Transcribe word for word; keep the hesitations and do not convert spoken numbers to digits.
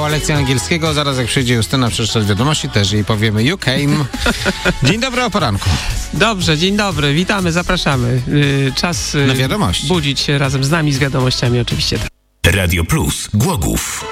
lekcję angielskiego. Zaraz jak przyjdzie Justyna przeczytać wiadomości, też jej powiemy you came. Dzień dobry o poranku. Dobrze, dzień dobry, witamy, zapraszamy. Yy, czas yy, na wiadomości. Budzić się razem z nami, z wiadomościami oczywiście. Radio Plus Głogów.